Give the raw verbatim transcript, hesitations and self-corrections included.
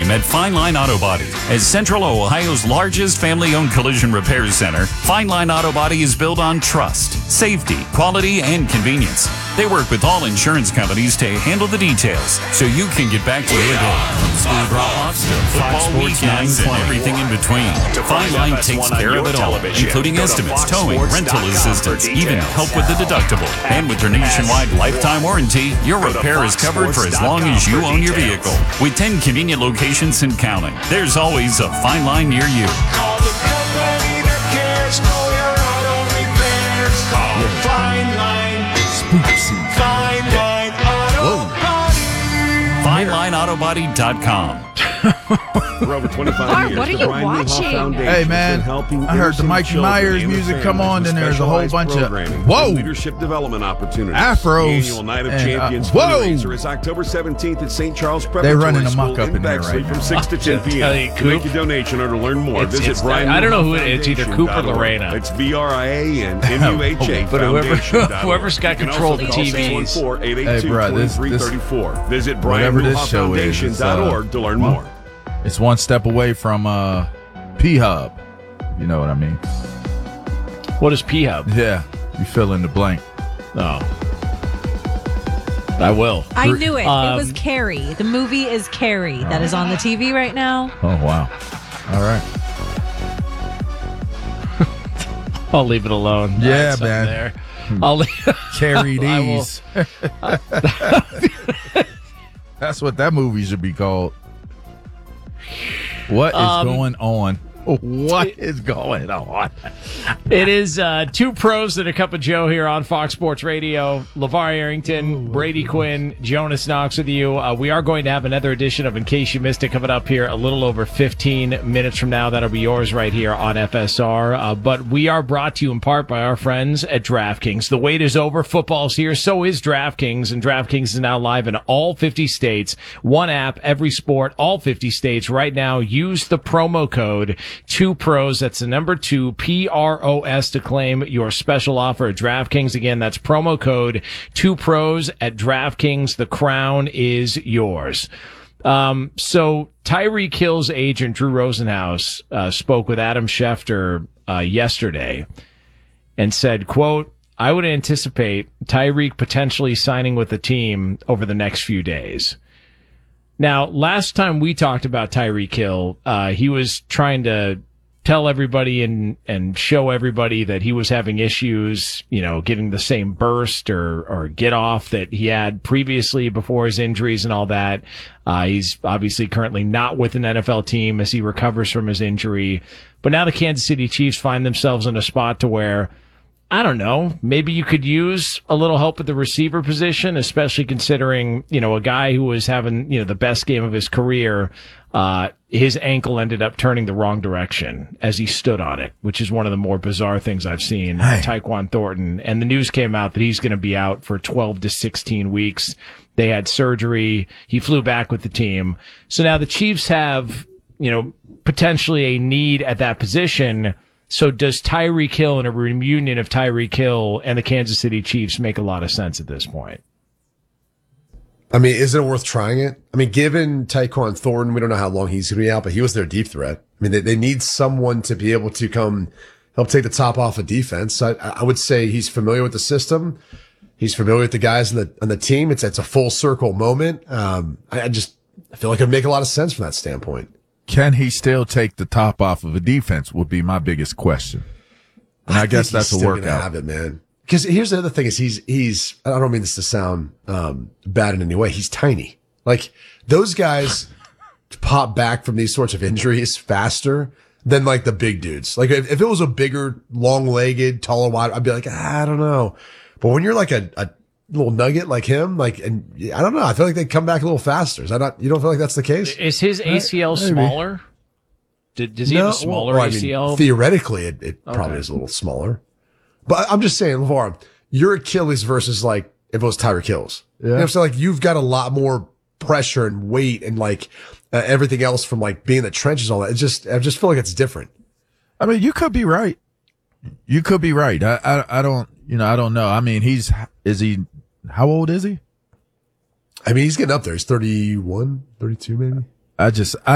time at Fine Line Auto Body. As Central Ohio's largest family-owned collision repair center, Fine Line Auto Body is built on trust, safety, quality, and convenience. They work with all insurance companies to handle the details so you can get back to your day. From school drop-offs to football weekends and everything in between. Fine Line takes care of it all, including estimates, towing, rental assistance, even help with the deductible. And with their nationwide lifetime warranty, your repair is covered for as long as you own your vehicle. With ten convenient locations and counting, there's always a Fine Line near you. Call the company that cares for your auto repairs. Call Fine Line. Fine Line Auto Body. Fine Line Auto Body dot com. For over twenty-five Mark, years, what are the you Brian Newhoff watching? Foundation Hey, has man, been helping I heard the innocent Mikey children Myers and their music come families on, with then there's a whole specialized bunch of- programming whoa. and leadership development opportunities. Afros The annual Night of and, uh, Champions whoa. fundraiser is October seventeenth at Saint Charles They're Preparatory running School amok up in there Bexley right from now. six to ten Tell p.m. you, To make Coop, a donation or to learn more, it's- visit it's- Brian I don't know who it is, either Coop or Lorena. It's B R I A and M U H A But whoever- Foundation dot org. whoever's got You can control also of the call T Vs. six one four, eight eight Hey, two, bro, this- two three three four. Visit Brian whatever this Newhoff show is, Foundation it's, dot uh, org to learn more. It's one step away from uh, P-Hub. You know what I mean? What is P-Hub? Yeah, you fill in the blank. Oh. I will. I knew it. Um, it was Carrie. The movie is Carrie that is on the T V right now. Oh, wow. All right. I'll leave it alone. Yeah, I had something man. There. I'll leave. Carry I will- these. That's what that movie should be called. What is Um, going on? What is going on? It is uh, two pros and a cup of Joe here on Fox Sports Radio. LeVar Arrington, Brady Quinn, Jonas Knox with you. Uh, we are going to have another edition of In Case You Missed It coming up here a little over fifteen minutes from now. That'll be yours right here on F S R. Uh, but we are brought to you in part by our friends at DraftKings. The wait is over. Football's here. So is DraftKings. And DraftKings is now live in all fifty states. One app, every sport, all fifty states. Right now, use the promo code Two Pros. That's the number two, P R O S, to claim your special offer at DraftKings. Again, that's promo code Two Pros at DraftKings. The crown is yours. Um, so Tyreek Hill's agent, Drew Rosenhaus, uh, spoke with Adam Schefter uh, yesterday and said, quote, I would anticipate Tyreek potentially signing with the team over the next few days. Now, last time we talked about Tyreek Hill, uh, he was trying to tell everybody and, and show everybody that he was having issues, you know, getting the same burst or, or get off that he had previously before his injuries and all that. Uh, he's obviously currently not with an N F L team as he recovers from his injury. But now the Kansas City Chiefs find themselves in a spot to where, I don't know, maybe you could use a little help at the receiver position, especially considering, you know, a guy who was having, you know, the best game of his career, uh, his ankle ended up turning the wrong direction as he stood on it, which is one of the more bizarre things I've seen. Hey. Tyquan Thornton. And the news came out that he's going to be out for twelve to sixteen weeks. They had surgery. He flew back with the team. So now the Chiefs have, you know, potentially a need at that position. So does Tyreek Hill and a reunion of Tyreek Hill and the Kansas City Chiefs make a lot of sense at this point? I mean, isn't it worth trying it? I mean, given Tyquan Thornton, we don't know how long he's going to be out, but he was their deep threat. I mean, they, they need someone to be able to come help take the top off of defense. I, I would say he's familiar with the system. He's familiar with the guys on the, on the team. It's, it's a full circle moment. Um, I, I just, I feel like it would make a lot of sense from that standpoint. Can he still take the top off of a defense would be my biggest question. And I, I guess think that's he's a still gonna workout. have it, man. Because here's the other thing is he's, he's, I don't mean this to sound, um, bad in any way. He's tiny. Like those guys pop back from these sorts of injuries faster than like the big dudes. Like if, if it was a bigger, long legged, taller, wide, I'd be like, ah, I don't know. But when you're like a, a little nugget like him, like, and I don't know, I feel like they come back a little faster. Is that not, you don't feel like that's the case? Is his A C L Maybe. smaller? Did, does he have a smaller well, I A C L? mean, theoretically, it, it Okay. probably is a little smaller. But I'm just saying, LeVar, your Achilles versus like if it was Tyreek Hill's. Yeah. You know what I'm saying? Like you've got a lot more pressure and weight and like uh, everything else from like being in the trenches, all that. It's just, I just feel like it's different. I mean, you could be right. You could be right. I, I, I don't, you know, I don't know. I mean, he's, is he, how old is he? I mean, he's getting up there. He's thirty-one, thirty-two maybe. I just, I